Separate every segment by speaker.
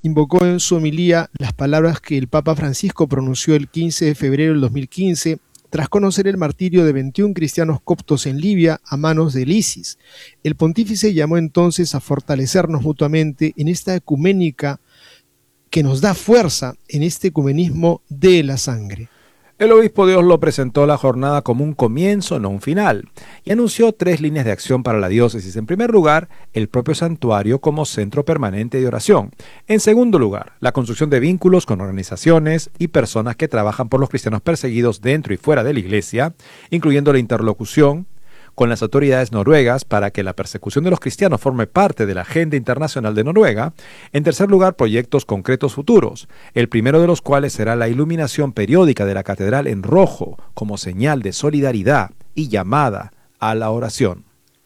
Speaker 1: invocó en su homilía las palabras que el Papa Francisco pronunció el 15 de febrero del 2015 tras conocer el martirio de 21 cristianos coptos en Libia a manos del ISIS. El pontífice llamó entonces a fortalecernos mutuamente en esta ecuménica que nos da fuerza en este ecumenismo de la sangre.
Speaker 2: El obispo de Oslo presentó la jornada como un comienzo, no un final, y anunció 3 líneas de acción para la diócesis. En primer lugar, el propio santuario como centro permanente de oración. En segundo lugar, la construcción de vínculos con organizaciones y personas que trabajan por los cristianos perseguidos dentro y fuera de la iglesia, incluyendo la interlocución con las autoridades noruegas para que la persecución de los cristianos forme parte de la agenda internacional de Noruega. En tercer lugar, proyectos concretos futuros, el primero de los cuales será la iluminación periódica de la catedral en rojo como señal de solidaridad y llamada a la oración.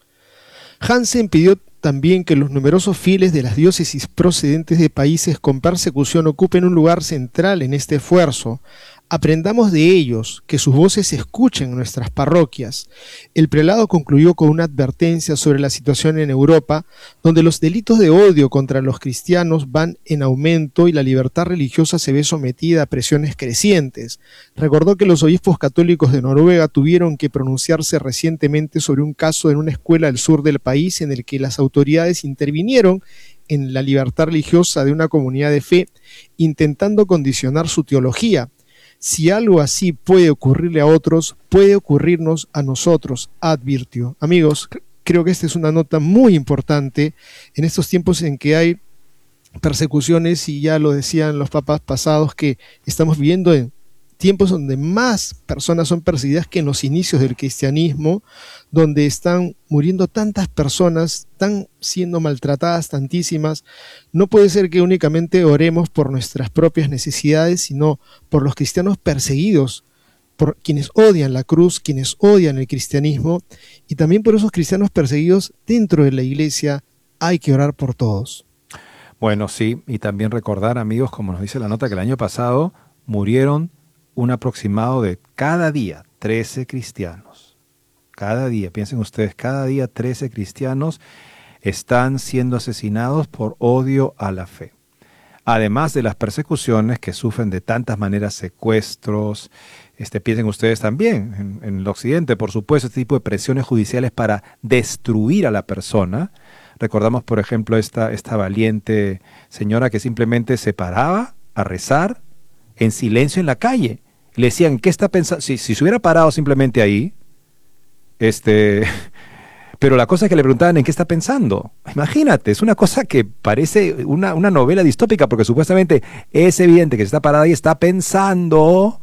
Speaker 1: Hansen pidió también que los numerosos fieles de las diócesis procedentes de países con persecución ocupen un lugar central en este esfuerzo. Aprendamos de ellos, que sus voces se escuchen en nuestras parroquias. El prelado concluyó con una advertencia sobre la situación en Europa, donde los delitos de odio contra los cristianos van en aumento y la libertad religiosa se ve sometida a presiones crecientes. Recordó que los obispos católicos de Noruega tuvieron que pronunciarse recientemente sobre un caso en una escuela del sur del país en el que las autoridades intervinieron en la libertad religiosa de una comunidad de fe, intentando condicionar su teología. Si algo así puede ocurrirle a otros, puede ocurrirnos a nosotros, advirtió. Amigos, creo que esta es una nota muy importante en estos tiempos en que hay persecuciones, y ya lo decían los papas pasados, que estamos viviendo en tiempos donde más personas son perseguidas que en los inicios del cristianismo, donde están muriendo tantas personas, están siendo maltratadas tantísimas. No puede ser que únicamente oremos por nuestras propias necesidades, sino por los cristianos perseguidos, por quienes odian la cruz, quienes odian el cristianismo, y también por esos cristianos perseguidos dentro de la iglesia. Hay que orar por todos.
Speaker 2: Bueno, sí, y también recordar, amigos, como nos dice la nota, que el año pasado murieron un aproximado de cada día 13 cristianos. Cada día, piensen ustedes, cada día 13 cristianos están siendo asesinados por odio a la fe. Además de las persecuciones que sufren de tantas maneras, secuestros, piensen ustedes también en el occidente, por supuesto, este tipo de presiones judiciales para destruir a la persona. Recordamos, por ejemplo, esta valiente señora que simplemente se paraba a rezar en silencio en la calle. Le decían, ¿qué está pensando? Si se hubiera parado simplemente ahí, pero la cosa es que le preguntaban en qué está pensando. Imagínate, es una cosa que parece una novela distópica, porque supuestamente es evidente que está parada y está pensando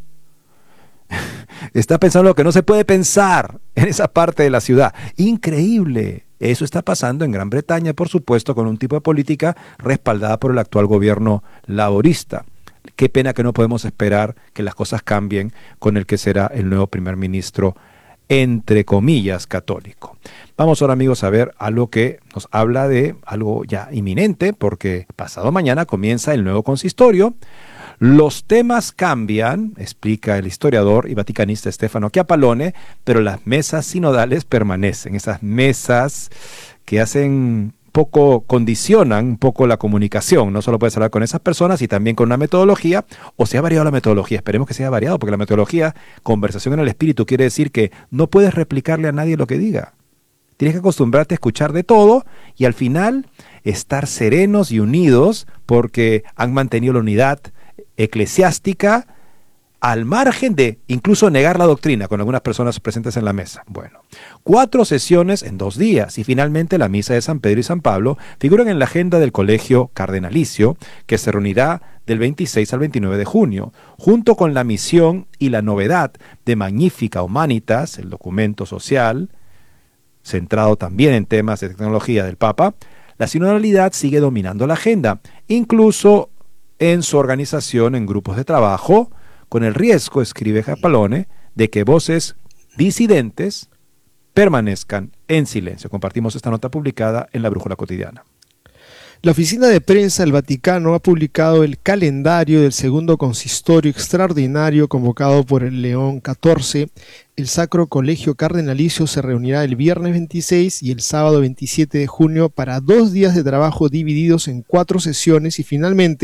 Speaker 2: lo que no se puede pensar en esa parte de la ciudad. Increíble. Eso está pasando en Gran Bretaña, por supuesto, con un tipo de política respaldada por el actual gobierno laborista. Qué pena que no podemos esperar que las cosas cambien con el que será el nuevo primer ministro, entre comillas, católico. Vamos ahora, amigos, a ver algo que nos habla de algo ya inminente, porque pasado mañana comienza el nuevo consistorio. Los temas cambian, explica el historiador y vaticanista Stefano Chiappalone, pero las mesas sinodales permanecen. Esas mesas que condicionan un poco la comunicación. No solo puedes hablar con esas personas, y también con una metodología, o se ha variado la metodología. Esperemos que se haya variado, porque la metodología, conversación en el espíritu, quiere decir que no puedes replicarle a nadie lo que diga. Tienes que acostumbrarte a escuchar de todo y al final estar serenos y unidos, porque han mantenido la unidad eclesiástica al margen de incluso negar la doctrina con algunas personas presentes en la mesa. Bueno, 4 sesiones en 2 días, y finalmente la misa de San Pedro y San Pablo figuran en la agenda del Colegio Cardenalicio, que se reunirá del 26 al 29 de junio, junto con la misión y la novedad de Magnificat Humanitas, el documento social, centrado también en temas de tecnología del Papa. La sinodalidad sigue dominando la agenda, incluso en su organización en grupos de trabajo, con el riesgo, escribe Chiappalone, de que voces disidentes permanezcan en silencio. Compartimos esta nota publicada en la Brújula Cotidiana.
Speaker 1: La Oficina de Prensa del Vaticano ha publicado el calendario del segundo consistorio extraordinario convocado por el León XIV. El Sacro Colegio Cardenalicio se reunirá el viernes 26 y el sábado 27 de junio para 2 días de trabajo divididos en 4 sesiones, y finalmente